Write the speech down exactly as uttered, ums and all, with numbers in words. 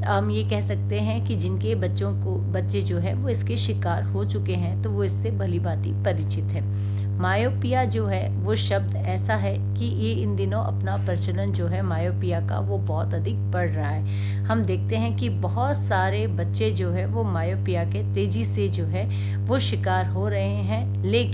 हम ये कह सकते हैं कि जिनके बच्चों को बच्चे जो है वो इसके शिकार हो चुके हैं, तो वो इससे भलीभांति परिचित है। मायोपिया जो है वो शब्द ऐसा है कि ये इन दिनों अपना प्रचलन जो है मायोपिया का वो बहुत अधिक बढ़ रहा है। हम देखते हैं कि बहुत सारे बच्चे जो है वो मायोपिया के तेजी से जो है वो शिकार हो रहे हैं, लेकिन